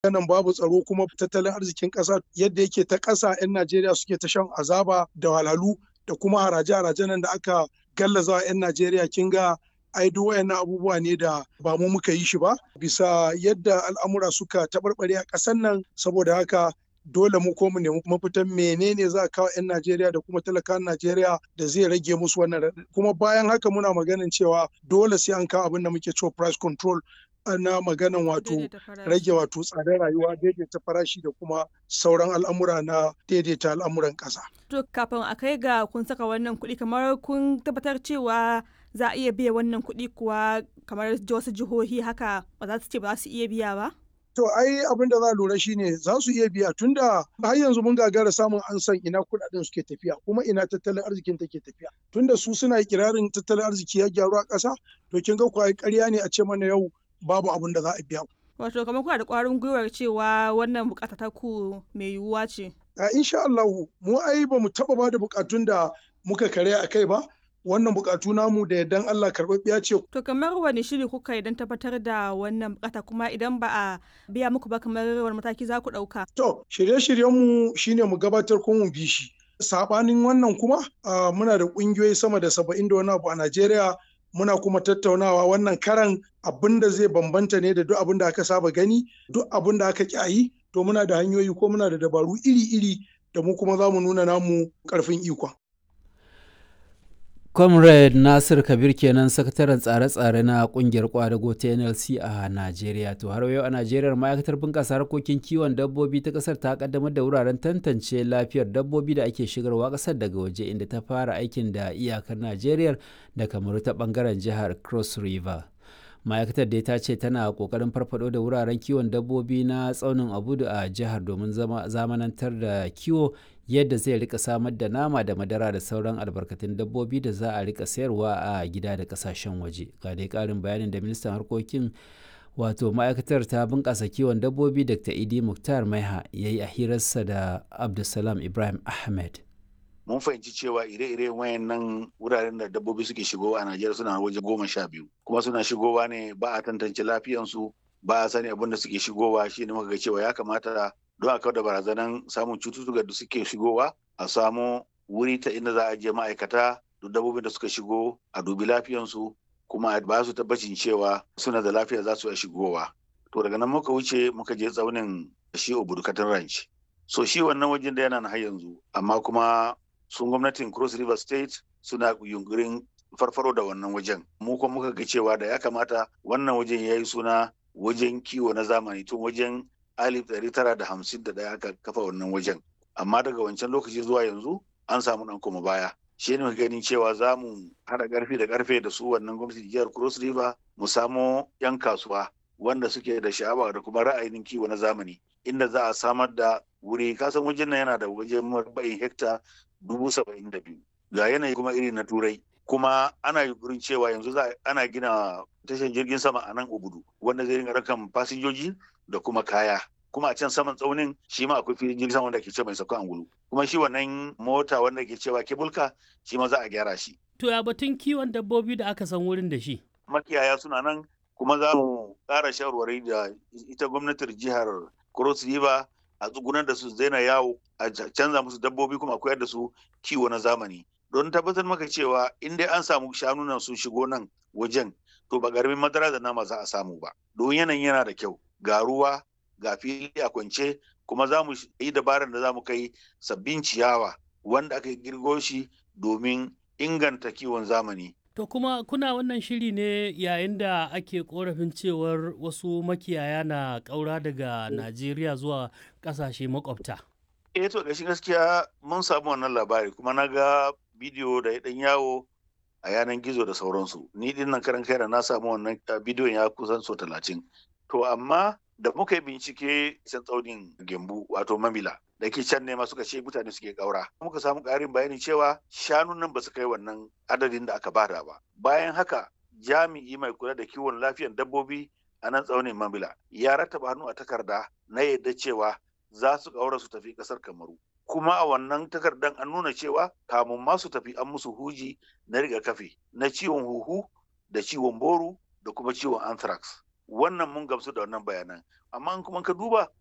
nan babu tsaro kuma tattalin arzikin ƙasa yadda yake ta ƙasa 'yan Najeriya suke ta shan azaba da walhalu da kuma haraje-haraje nan da aka gallaza 'yan Najeriya kin ga ai duk wayannan abubuwa ne da ba mu muka yi shi ba bisa yadda al'amura suka taɓarɓare a ƙasar nan saboda haka dole mu ko mu nemi mafitan menene za a kawo 'yan Najeriya da kuma talakan Najeriya da zai rage musu wannan raɗaɗi. Kuma bayan haka muna maganin cewa dole sai an kawo abin da muke cewa price control na maganan wato rage wato tsadar rayuwa, daidaita farashi da kuma sauran al'amura na daidaita al'amuran ƙasa. To kafin a kai ga kun saka wannan kuɗi kamar kun tabbatar cewa za a iya biya wannan kuɗi kuwa kamar wasu jihohi haka ba za su ce ba za su iya biya ba? To ai abin da za a lura shine za su iya biya tunda har yanzu mun gagara samun an san ina kuɗaɗen suke tafiya kuma ina tattalin arzikin take tafiya. Tunda su suna ikirarin tattalin arziki ya gyaru a ƙasa to kin ga kuwa ƙarya ne a ce mana yau babu abin da za a biya. Wato kamar kuna da ƙwarin gwiwar cewa wannan bukata ta ku mai yiwuwa ce. Insha Allahu mu ai ba mu taɓa ba da bukatun da muka kare a kai ba. Wannan bukatu namu da yardan Allah karɓaɓɓiya ce. To kamar wani shiri kuka yi don tabbatar da wannan bukata kuma idan ba a biya muku ba kamar wani mataki za ku ɗauka? To shirye-shiryenmu shine mu gabatar ko mu bi shi. Saɓanin wannan kuma muna da ƙungiyoyi sama da 70 da wani abu a Najeriya muna kuma tattaunawa wannan karan abin da zai bambanta ne da duk abin da aka saba gani duk abin da aka ƙyayi to muna da hanyoyi ko muna da dabaru iri-iri da mu kuma za mu nuna namu ƙarfin ikon. Comrade Nasir Kabir kenan sakataren tsare-tsare na kungiyar kwadago ta NLC a Najeriya. To har yau a Najeriya ma'aikatar bunƙasa harkokin kiwon dabbobi ta ƙasar ta kaddamar da wuraren tantance lafiyar dabbobi da ake shigarwa ƙasar daga waje inda ta fara aikin da iyakar Najeriya da Kamaru ta ɓangaren jihar Cross River. Ma'aikatar dai ta ce tana ƙoƙarin farfado da wuraren kiwon dabbobi na tsaunin Abudu a jihar domin zamanantar da kiwo yadda zai rika samar da nama da madara da sauran albarkatun dabbobi da za a rika sayarwa a gida da kasashen waje. Ga dai karin bayanin da ministan harkokin wato ma'aikatar ta bunƙasa kiwon dabbobi Dr. Idi Muktar Maiha ya yi a hirarsa da Abdulsalam Ibrahim Ahmed. Mun fahimci cewa ire-iren wayannan wuraren da dabbobi suke shigowa a Najeriya suna waje 12 kuma suna shigowa ne ba a tantance lafiyansu ba a sani abin da suke shigowa shi ne muka ga cewa ya kamata don a kawar da barazanan samun cututtuka da suke shigowa a samu wuri ta inda za a je ma'aikata duk dabbobin da suka shigo a dubi lafiyansu kuma a ba su tabbacin cewa suna da lafiya za su iya shigowa. To daga nan muka wuce muka je tsaunin shi Obudukatin Ranch. So shi wannan wajen da yana na har yanzu amma kuma sun gwamnatin Cross River State suna yunkurin farfaro da wannan wajen. Mu kuma muka ga cewa da ya kamata wannan wajen ya yi suna wajen kiwo na zamani tun wajen 1951 aka kafa wannan wajen. Amma daga wancan lokaci zuwa yanzu an samu ɗan koma baya. Shi ne ganin cewa za mu haɗa ƙarfi da ƙarfe da su wannan gwamnati jihar Cross River mu samo 'yan kasuwa wanda suke da sha'awa da kuma ra'ayin kiwo na zamani inda za a samar da wuri kasan wajen nan yana da wajen marba'in hekta 72,000 ga yanayi kuma iri na turai kuma ana yunkurin cewa yanzu ana gina tashar jirgin sama a nan Obudu wanda zai rinka rakan fasinjoji da kuma kaya kuma a can saman tsaunin shi ma akwai filin jirgin sama wanda ke ce mai sauka angulu kuma shi wannan mota wanda ke cewa kebulka shi ma za a gyara shi. To ya batun kiwon dabbobi da aka san wurin da shi? Makiyaya suna nan kuma za mu ƙara shawarwari da ita gwamnatin jihar Cross River a tsugunar da su zaina yawo a canza musu dabbobi kuma koyar da su kiwo na zamani don tabbatar maka cewa in dai an samu shanu nan sun shigo nan wajen to ba garmin madara da nama za a samu ba don yanayin yana da kyau ga ruwa ga fili a kwance kuma za mu yi dabarar da za mu kai sabbin ciyawa wanda aka girgo shi domin inganta kiwon zamani. To kuma kuna wannan shiri ne yayin da ake korafin cewar wasu makiyaya na ƙaura daga Najeriya zuwa ƙasashe makwabta. To gaskiya mun samu wannan labari kuma na ga bidiyo da ya ɗan yawo a yanar gizo da sauransu. Ni din nan karan kaina na samu wannan bidiyon ya kusan so 30. To amma da muka yi bincike can tsaunin Gembu wato Mamila da ke can ne ma suka ce mutane suke ƙaura. Muka samu ƙarin bayani cewa shanun nan ba su kai wannan adadin da aka bada ba. Bayan haka jami'i mai kula da kiwon lafiyar dabbobi a nan tsaunin Mamila ya rattaba hannu a takarda na yadda cewa za su ƙaura su tafi ƙasar Kamaru. Kuma a wannan takardan an nuna cewa kamun ma su tafi an musu huji na rigakafi na ciwon huhu da ciwon boru da kuma ciwon anthrax. wannan mun gamsu da wannan bayanan amma kuma ka duba